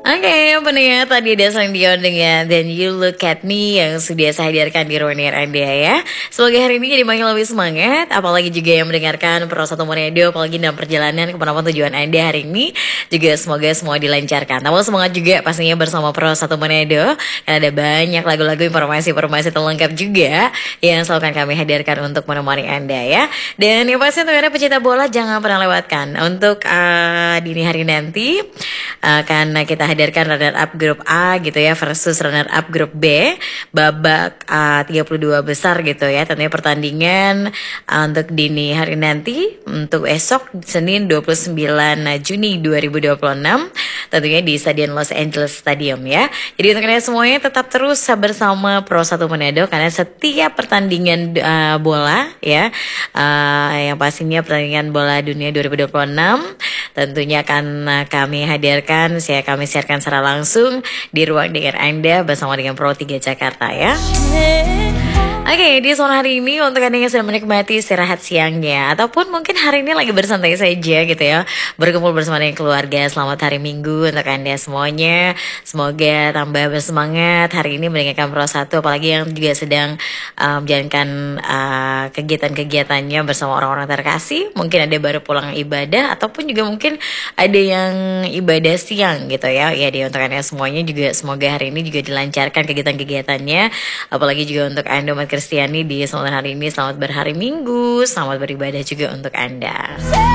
Oke, pendengar tadi ada Sang Dion dengan Then You Look At Me yang sudah saya hadirkan di ruang Anda ya. Semoga hari ini jadi makin lebih semangat, apalagi juga yang mendengarkan Pro 1 Monedo, apalagi dalam perjalanan kemanapun tujuan Anda hari ini. Juga semoga semua dilancarkan. Namun semangat juga pastinya bersama Pro 1 Monedo, karena ada banyak lagu-lagu informasi-informasi terlengkap juga yang selalu akan kami hadirkan untuk menemani Anda ya. Dan yang pasti untuk Anda pecinta bola jangan pernah lewatkan untuk dini hari nanti akan kita hadirkan runner up grup A gitu ya versus runner up grup B babak 32 besar gitu ya. Tentunya pertandingan untuk dini hari nanti untuk esok Senin 29 Juni 2026 tentunya di Stadion Los Angeles Stadium ya. Jadi untuk kalian semuanya tetap terus bersama Pro 1 Monedo karena setiap pertandingan bola ya yang pastinya pertandingan bola dunia 2026 tentunya akan kami hadirkan, kami siarkan secara langsung di ruang dengar Anda bersama dengan Pro 3 Jakarta ya. Oke, di sore hari ini untuk Anda yang sedang menikmati istirahat siangnya ataupun mungkin hari ini lagi bersantai saja gitu ya, berkumpul bersama dengan keluarga, selamat hari Minggu untuk Anda semuanya. Semoga tambah bersemangat hari ini mendengarkan Pro 1, apalagi yang juga sedang menjalankan kegiatan-kegiatannya bersama orang-orang terkasih. Mungkin ada baru pulang ibadah ataupun juga mungkin ada yang ibadah siang gitu ya. Ya, di untuk Anda semuanya juga semoga hari ini juga dilancarkan kegiatan-kegiatannya, apalagi juga untuk Anda umat Kristiani di selamat hari ini, selamat berhari Minggu, selamat beribadah juga untuk Anda.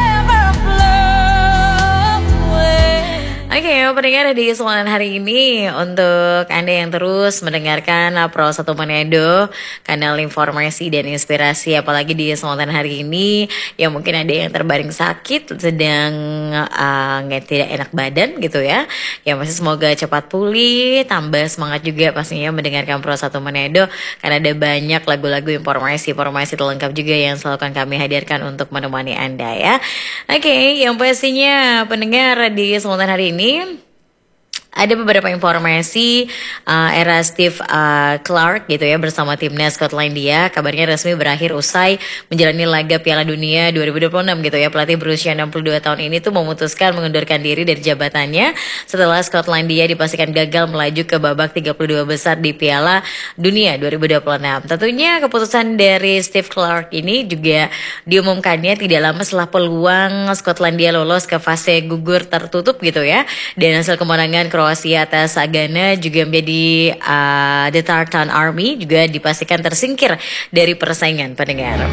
Oke, pendengar di kesempatan hari ini untuk Anda yang terus mendengarkan Pro 1 Monedo, kanal informasi dan inspirasi, apalagi di kesempatan hari ini yang mungkin ada yang terbaring sakit, sedang tidak enak badan gitu ya. Yang pasti semoga cepat pulih, tambah semangat juga pastinya mendengarkan Pro 1 Monedo karena ada banyak lagu-lagu informasi terlengkap juga yang selalu akan kami hadirkan untuk menemani Anda ya. Oke, yang pastinya pendengar di kesempatan hari ini ada beberapa informasi era Steve Clark gitu ya bersama timnas Skotlandia kabarnya resmi berakhir usai menjalani laga Piala Dunia 2026 gitu ya. Pelatih berusia 62 tahun ini tuh memutuskan mengundurkan diri dari jabatannya setelah Skotlandia dipastikan gagal melaju ke babak 32 besar di Piala Dunia 2026. Tentunya keputusan dari Steve Clark ini juga diumumkannya tidak lama setelah peluang Skotlandia lolos ke fase gugur tertutup gitu ya. Dan hasil kemenangan Kroasia atas Ghana juga menjadi The Tartan Army juga dipastikan tersingkir dari persaingan pendengar.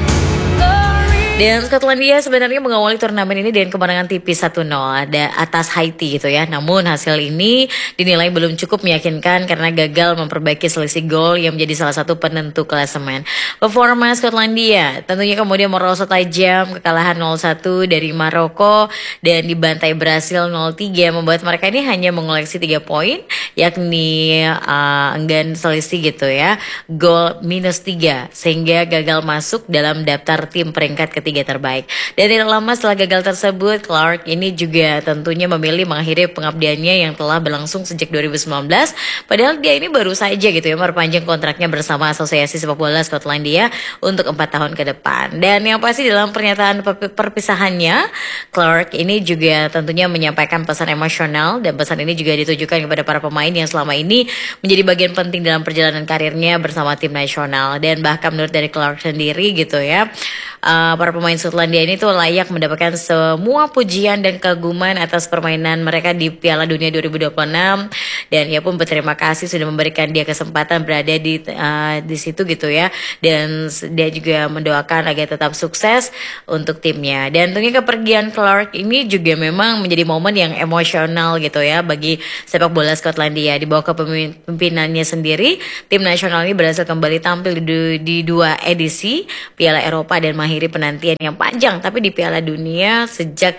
Dan Skotlandia sebenarnya mengawali turnamen ini dengan kemenangan tipis 1-0 atas Haiti gitu ya. Namun hasil ini dinilai belum cukup meyakinkan karena gagal memperbaiki selisih gol yang menjadi salah satu penentu klasemen. Performa Skotlandia tentunya kemudian merosot tajam, kekalahan 0-1 dari Maroko dan dibantai Brasil 0-3 membuat mereka ini hanya mengoleksi 3 poin, yakni enggan selisih gitu ya, gol -3 sehingga gagal masuk dalam daftar tim peringkat ketiga terbaik. Dan tidak lama setelah gagal tersebut, Clark ini juga tentunya memilih mengakhiri pengabdiannya yang telah berlangsung sejak 2019. Padahal dia ini baru saja gitu ya memperpanjang kontraknya bersama Asosiasi Sepak Bola Skotlandia untuk 4 tahun ke depan. Dan yang pasti dalam pernyataan perpisahannya, Clark ini juga tentunya menyampaikan pesan emosional dan pesan ini juga ditujukan kepada para pemain yang selama ini menjadi bagian penting dalam perjalanan karirnya bersama tim nasional. Dan bahkan menurut dari Clark sendiri gitu ya, para pemain Skotlandia ini tuh layak mendapatkan semua pujian dan kaguman atas permainan mereka di Piala Dunia 2026 dan ia pun berterima kasih sudah memberikan dia kesempatan berada di situ gitu ya. Dan dia juga mendoakan agar tetap sukses untuk timnya. Dan tentunya kepergian Clark ini juga memang menjadi momen yang emosional gitu ya bagi sepak bola Skotlandia. Di bawah kepemimpinannya sendiri, tim nasional ini berhasil kembali tampil di 2 edisi Piala Eropa dan mengakhiri penantian yang panjang tapi di Piala Dunia sejak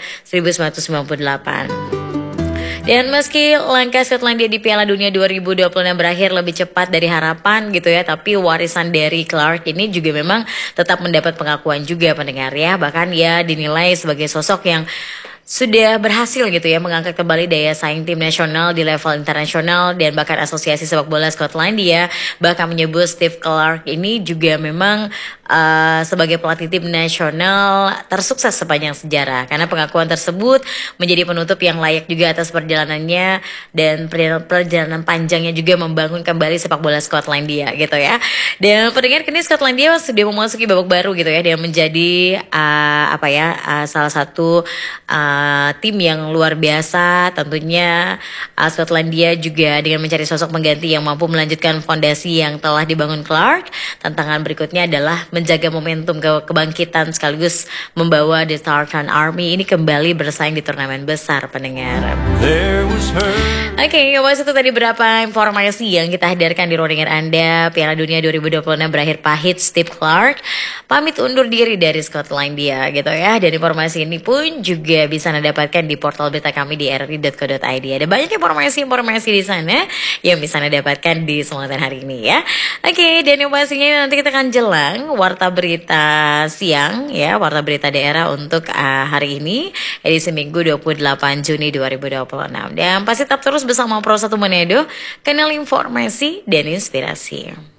1998. Dan meski langkah Skotlandia di Piala Dunia 2026 berakhir lebih cepat dari harapan gitu ya, tapi warisan dari Clark ini juga memang tetap mendapat pengakuan juga pendengar ya. Bahkan ia dinilai sebagai sosok yang sudah berhasil gitu ya mengangkat kembali daya saing tim nasional di level internasional, dan bahkan Asosiasi Sepak Bola Skotlandia bahkan menyebut Steve Clarke ini juga memang sebagai pelatih tim nasional tersukses sepanjang sejarah, karena pengakuan tersebut menjadi penutup yang layak juga atas perjalanannya dan perjalanan panjangnya juga membangun kembali sepak bola Skotlandia gitu ya. Dan pendengar, kini Skotlandia sudah memasuki babak baru gitu ya, dan menjadi salah satu tim yang luar biasa tentunya. Skotlandia juga dengan mencari sosok pengganti yang mampu melanjutkan fondasi yang telah dibangun Clarke. Tantangan berikutnya adalah menjaga momentum kebangkitan sekaligus membawa The Tartan Army ini kembali bersaing di turnamen besar, pendengar. Oke, itu tadi beberapa informasi yang kita hadirkan di ruang dengar Anda. Piala Dunia 2026 berakhir pahit, Steve Clarke pamit undur diri dari Skotlandia gitu ya. Dan informasi ini pun juga bisa Anda dapatkan di portal berita kami di rri.co.id. Ada banyak informasi di sana yang bisa Anda dapatkan di Selatan hari ini ya. Oke, dan informasinya nanti kita akan jelang warta berita siang ya, warta berita daerah untuk hari ini edisi Minggu 28 Juni 2026. Dan pasti tetap terus bersama Pro 1 Manado, kanal informasi dan inspirasi.